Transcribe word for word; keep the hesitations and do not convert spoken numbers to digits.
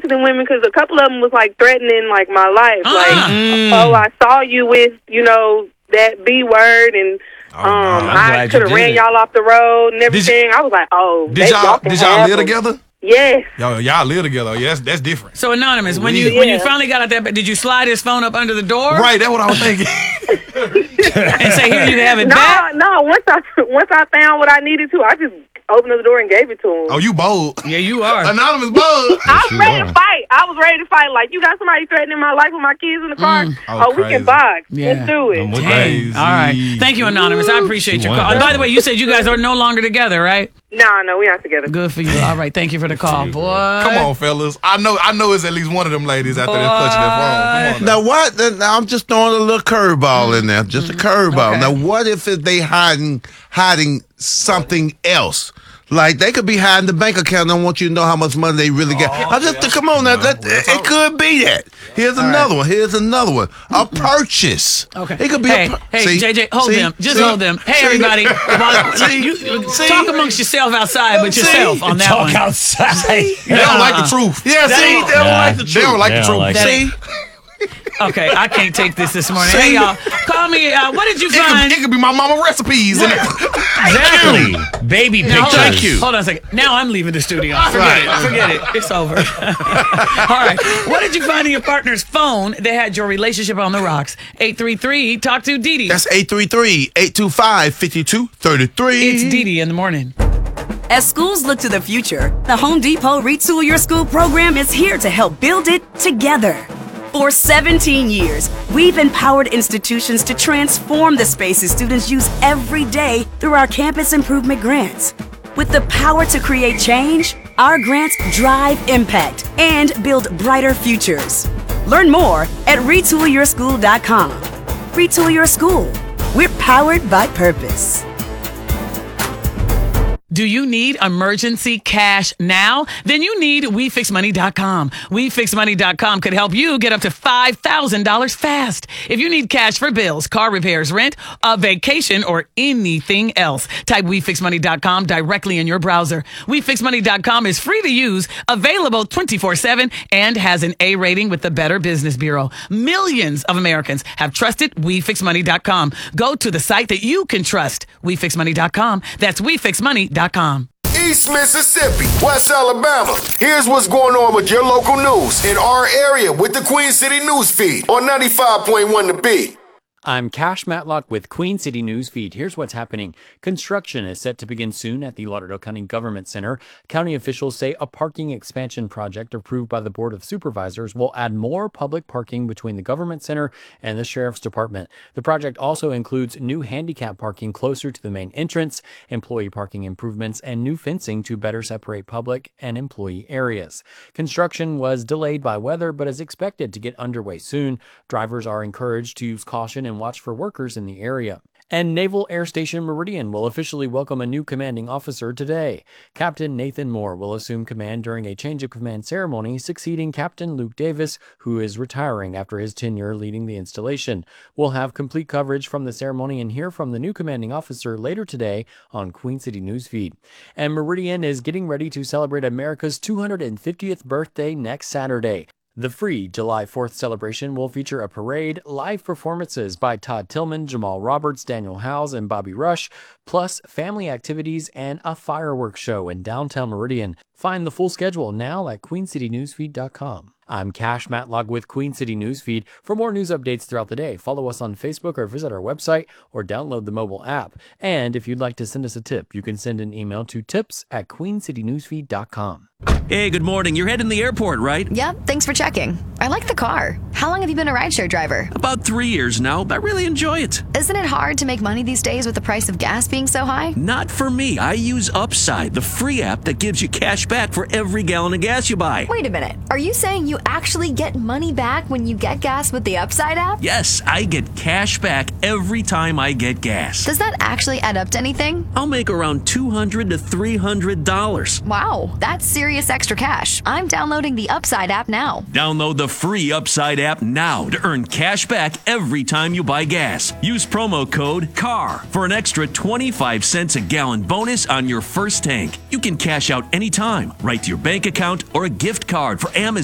to them women because a couple of them was like threatening like my life. Uh, like, mm. oh, I saw you with, you know, that B word, and oh, um, no, I could have ran it. y'all off the road and everything. You, I was like, oh, did y'all did y'all live together? Yes. Yo, y'all live together. Yes, that's different. So Anonymous, when you yeah. when you finally got out there, did you slide his phone up under the door? Right, that's what I was thinking. And say, here, you have it no, back? No, once I once I found what I needed to, I just opened up the door and gave it to him. Oh, you bold. Yeah, you are. Anonymous bold. I was ready to fight. I was ready to fight. Like, you got somebody threatening my life with my kids in the car? Mm. Oh, Oh, we can box. Yeah. Let's do it. Dang. All right. Thank you, Anonymous. I appreciate your call. And by the way, you said you guys are no longer together, right? No, no, we're not together. Good for you. All right. Thank you for the call, boy. Come on, fellas. I know I know it's at least one of them ladies out there that's clutching their phone. Come on now. Now what? Now I'm just throwing a little curveball in there, just a curveball. Okay. Now what if they hiding hiding something else? Like they could be hiding the bank account. I don't want you to know how much money they really get. I just come on now. That, it could be that. Here's another one. Here's another one. A purchase. Okay. It could be. Hey, a pur- hey, See? J J, hold See? them. Just See? hold them. Hey, See? everybody. Well, See? you, See? talk amongst yourself outside, but See? yourself on that Talk one. outside. They don't like the truth. Yeah. See, they don't Nah, like the They truth. don't like They the don't truth. like See. Okay, I can't take this this morning. See? Hey, y'all, call me. Uh, what did you It could, find? it could be my mama recipes. In it. Exactly. Baby Now, pictures. hold on. Hold on a second. Now I'm leaving the studio. Forget it. Forget it. It's over. All right. What did you find in your partner's phone that had your relationship on the rocks? eight three three, talk to Dee Dee. That's eight three three, eight two five, five two three three. It's Dee Dee in the morning. As schools look to the future, the Home Depot Retool Your School program is here to help build it together. For seventeen years, we've empowered institutions to transform the spaces students use every day through our campus improvement grants. With the power to create change, our grants drive impact and build brighter futures. Learn more at retool your school dot com. Retool Your School. We're powered by purpose. Do you need emergency cash now? Then you need we fix money dot com. we fix money dot com could help you get up to five thousand dollars fast. If you need cash for bills, car repairs, rent, a vacation, or anything else, type we fix money dot com directly in your browser. we fix money dot com is free to use, available twenty-four seven, and has an A rating with the Better Business Bureau. Millions of Americans have trusted we fix money dot com. Go to the site that you can trust, we fix money dot com. That's we fix money dot com. East Mississippi, West Alabama. Here's what's going on with your local news in our area with the Queen City News Feed on ninety-five point one The Beat. I'm Cash Matlock with Queen City News Feed. Here's what's happening. Construction is set to begin soon at the Lauderdale County Government Center. County officials say a parking expansion project approved by the Board of Supervisors will add more public parking between the Government Center and the Sheriff's Department. The project also includes new handicap parking closer to the main entrance, employee parking improvements, and new fencing to better separate public and employee areas. Construction was delayed by weather, but is expected to get underway soon. Drivers are encouraged to use caution and watch for workers in the area. And Naval Air Station Meridian will officially welcome a new commanding officer today. Captain Nathan Moore will assume command during a change of command ceremony, succeeding Captain Luke Davis, who is retiring after his tenure leading the installation. We'll have complete coverage from the ceremony and hear from the new commanding officer later today on Queen City News Feed. And Meridian is getting ready to celebrate America's two hundred fiftieth birthday next Saturday. The free July fourth celebration will feature a parade, live performances by Todd Tillman, Jamal Roberts, Daniel Howes, and Bobby Rush, plus family activities and a fireworks show in downtown Meridian. Find the full schedule now at queen city news feed dot com. I'm Cash Matlock with Queen City News Feed. For more news updates throughout the day, follow us on Facebook or visit our website or download the mobile app. And if you'd like to send us a tip, you can send an email to tips at queen city news feed dot com. Hey, good morning. You're heading to the airport, right? Yep, thanks for checking. I like the car. How long have you been a rideshare driver? About three years now. I really enjoy it. Isn't it hard to make money these days with the price of gas being so high? Not for me. I use Upside, the free app that gives you cash back for every gallon of gas you buy. Wait a minute. Are you saying you actually get money back when you get gas with the Upside app? Yes, I get cash back every time I get gas. Does that actually add up to anything? I'll make around two hundred to three hundred dollars. Wow, that's serious extra cash. I'm downloading the Upside app now. Download the free Upside app now to earn cash back every time you buy gas. Use promo code C A R for an extra twenty-five cents a gallon bonus on your first tank. You can cash out anytime, right to your bank account or a gift card for Amazon.